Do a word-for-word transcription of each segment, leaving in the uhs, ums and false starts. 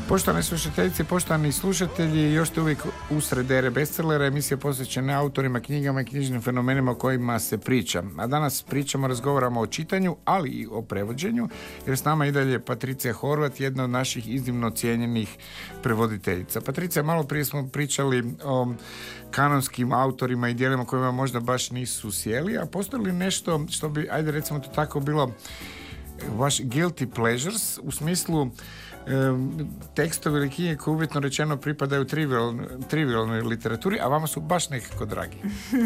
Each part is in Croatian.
Poštovane slušateljice, poštovani slušatelji, još ste uvijek usred ere bestsellera, emisija posvećena autorima, knjigama i knjižnim fenomenima o kojima se priča. A danas pričamo, razgovaramo o čitanju, ali i o prevođenju, jer s nama i dalje Patricija Horvat, jedna od naših iznimno cijenjenih prevoditeljica. Patricija, malo prije smo pričali o kanonskim autorima i djelima kojima možda baš nisu sjeli, a postoji li nešto što bi, ajde recimo to tako, bilo vaš guilty pleasures, u smislu tekstovi ili knjige koje uvjetno rečeno pripadaju trivialnoj, trivialnoj literaturi, a vama su baš nekako dragi.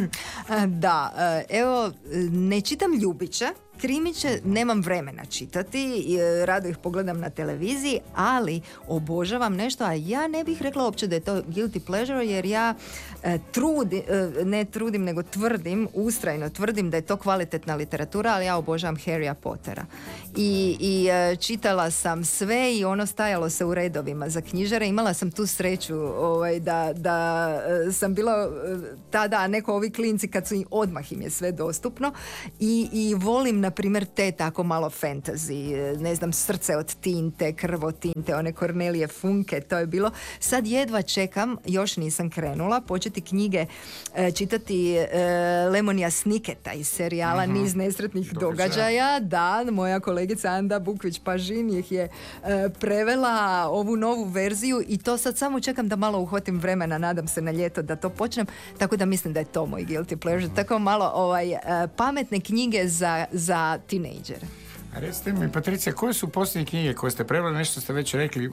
Da, evo, ne čitam Ljubića, krimiće nemam vremena čitati, rado ih pogledam na televiziji, ali obožavam nešto, a ja ne bih rekla uopće da je to guilty pleasure, jer ja e, trudim, e, ne trudim, nego tvrdim, ustrajno tvrdim da je to kvalitetna literatura, ali ja obožavam Harrya Pottera. I, i e, čitala sam sve i ono stajalo se u redovima za knjižare. Imala sam tu sreću ovaj, da, da e, sam bila e, tada, neko ovi klinci kad su im, odmah im je sve dostupno i, i volim na primjer te tako malo fantasy, ne znam, Srce od tinte, Krv od tinte, one Kornelije Funke, to je bilo. Sad jedva čekam, još nisam krenula, početi knjige e, čitati e, Lemonija Sniketa iz serijala uh-huh. Niz nesretnih događaja. Da, moja kolegica Anda Bukvić-Pažin ih je e, prevela ovu novu verziju i to sad samo čekam da malo uhvatim vremena, nadam se na ljeto da to počnem, tako da mislim da je to moj guilty pleasure. Tako malo ovaj, e, pametne knjige za, za tinejdžere. A recite mi, Patricija, koje su posljednje knjige koje ste preveli, nešto ste već rekli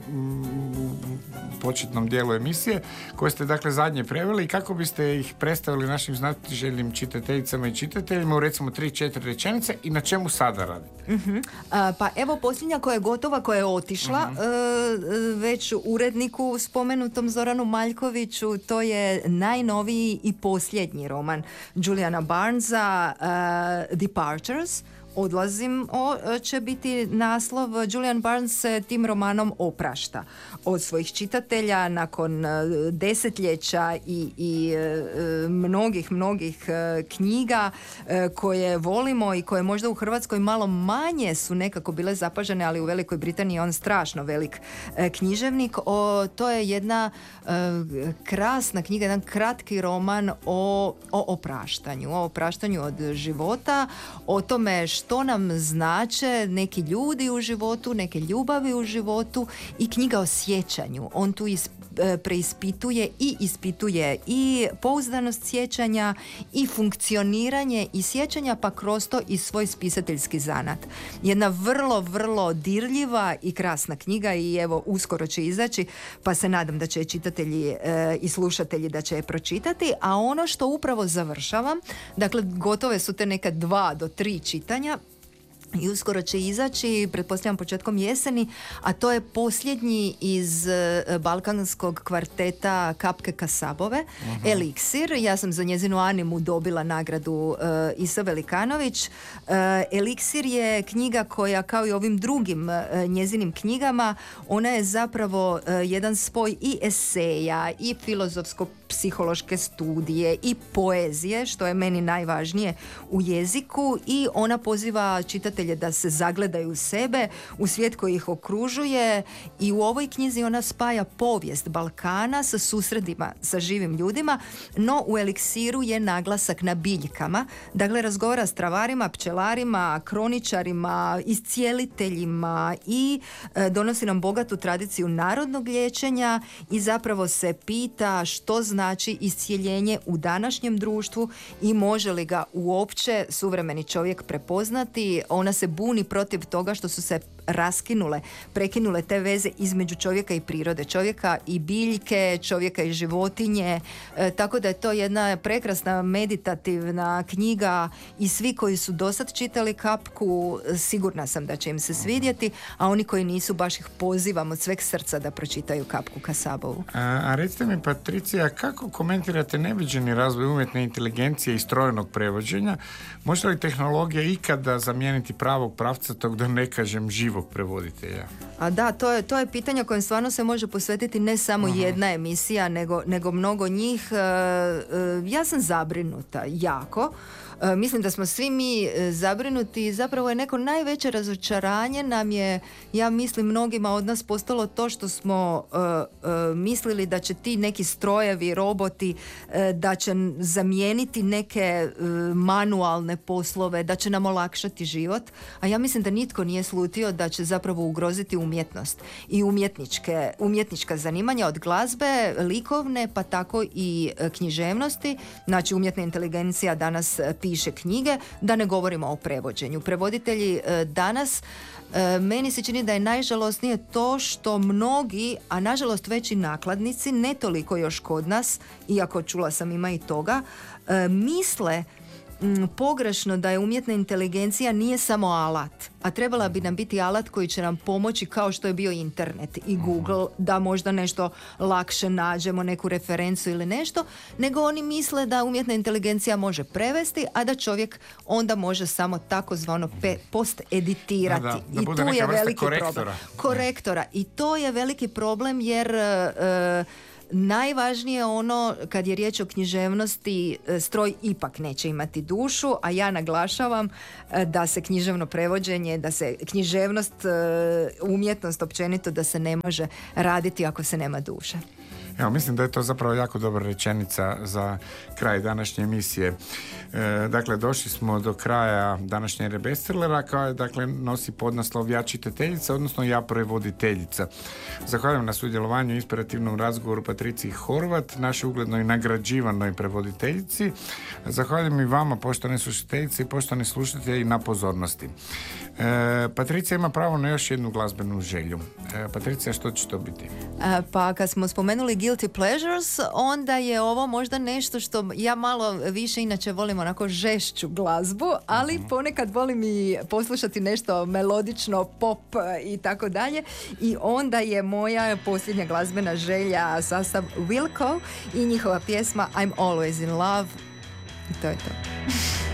u početnom dijelu emisije, koje ste dakle zadnje preveli i kako biste ih predstavili našim znatiželjnim čitateljicama i čitateljima u recimo tri četiri rečenice i na čemu sada radite? Uh-huh. A, pa evo posljednja koja je gotova, koja je otišla uh-huh. uh, već uredniku spomenutom Zoranu Maljkoviću, to je najnoviji i posljednji roman Juliana Barnesa, uh, Departures. Odlazim, o, će biti naslov. Julian Barnes se tim romanom oprašta od svojih čitatelja nakon desetljeća i, i e, mnogih, mnogih e, knjiga e, koje volimo i koje možda u Hrvatskoj malo manje su nekako bile zapažene, ali u Velikoj Britaniji je on strašno velik e, književnik. O, to je jedna e, krasna knjiga, jedan kratki roman o, o opraštanju, o opraštanju od života, o tome što što nam znače neki ljudi u životu, neke ljubavi u životu i knjiga o sjećanju. On tu is, e, preispituje i ispituje i pouzdanost sjećanja i funkcioniranje i sjećanja, pa kroz to i svoj spisateljski zanat. Jedna vrlo, vrlo dirljiva i krasna knjiga i evo uskoro će izaći, pa se nadam da će čitatelji e, i slušatelji da će je pročitati, a ono što upravo završavam, dakle gotove su te neka dva do tri čitanja i uskoro će izaći, pretpostavljam početkom jeseni, a to je posljednji iz uh, balkanskog kvarteta Kapke Kasabove, uh-huh. Eliksir. Ja sam za njezinu animu dobila nagradu uh, Isa Velikanović. Uh, Eliksir je knjiga koja, kao i ovim drugim uh, njezinim knjigama, ona je zapravo uh, jedan spoj i eseja i filozofsko-psihološke studije i poezije, što je meni najvažnije u jeziku, i ona poziva čitatelje da se zagledaju u sebe, u svijet koji ih okružuje, i u ovoj knjizi ona spaja povijest Balkana sa susredima sa živim ljudima, no u Eliksiru je naglasak na biljkama. Dakle, razgovara s travarima, pčelarima, kroničarima, iscijeliteljima i e, donosi nam bogatu tradiciju narodnog liječenja i zapravo se pita što znači iscijeljenje u današnjem društvu i može li ga uopće suvremeni čovjek prepoznati. Ona se buni protiv toga što su se raskinule, prekinule te veze između čovjeka i prirode, čovjeka i biljke, čovjeka i životinje, e, tako da je to jedna prekrasna meditativna knjiga i svi koji su dosad čitali Kapku, sigurna sam da će im se svidjeti, a oni koji nisu, baš ih pozivam od sveg srca da pročitaju Kapku Kasabovu. A, a recite mi, Patricija, kako komentirate neviđeni razvoj umjetne inteligencije i strojnog prevođenja? Može li tehnologija ikada zamijeniti pravog pravca, tog da ne kažem živog prevoditelja? A da, to je, to je pitanje kojem stvarno se može posvetiti ne samo uh-huh. jedna emisija, nego, nego mnogo njih. E, e, ja sam zabrinuta jako. E, mislim da smo svi mi e, zabrinuti i zapravo je neko najveće razočaranje nam je, ja mislim, mnogima od nas postalo to što smo e, e, mislili da će ti neki strojevi, roboti, e, da će zamijeniti neke e, manualne poslove, da će nam olakšati život, a ja mislim da nitko nije slutio da će zapravo ugroziti umjetnost i umjetničke, umjetnička zanimanja od glazbe, likovne, pa tako i e, književnosti. Znači, umjetna inteligencija danas e, piše knjige, da ne govorimo o prevođenju. Prevoditelji e, danas, e, meni se čini da je najžalosnije to što mnogi, a nažalost već i nakladnici, ne toliko još kod nas, iako čula sam ima i toga, e, misle m, pogrešno da je umjetna inteligencija nije samo alat, a trebala bi nam biti alat koji će nam pomoći kao što je bio internet i Google, da možda nešto lakše nađemo, neku referencu ili nešto, nego oni misle da umjetna inteligencija može prevesti, a da čovjek onda može samo takozvano pe- post-editirati. Da, da, da I bude tu neka je vrsta veliki korektora. problem. Korektora. I to je veliki problem jer e, najvažnije je ono, kad je riječ o književnosti, stroj ipak neće imati dušu, a ja naglašavam da se književno prevođenje, da se književnost, umjetnost općenito, da se ne može raditi ako se nema duše. Evo, mislim da je to zapravo jako dobra rečenica za kraj današnje emisije. E, dakle, došli smo do kraja današnje ere bestsellera, koja dakle nosi podnaslov Ja čitateljica, odnosno Ja prevoditeljica. Zahvaljujem na sudjelovanju i inspirativnom razgovoru Patriciji Horvat, našoj uglednoj nagrađivanoj prevoditeljici. Zahvaljujem i vama, poštovane slušateljice i poštovani slušatelji, na pozornosti. E, Patricija ima pravo na još jednu glazbenu želju. E, Patricija, što će to biti? A, pa kad smo spomenuli Guilty Pleasures, onda je ovo možda nešto što ja malo više inače volim onako žešću glazbu, ali ponekad volim i poslušati nešto melodično, pop i tako dalje. I onda je moja posljednja glazbena želja sastav Wilco i njihova pjesma I'm Always in Love. I to je to.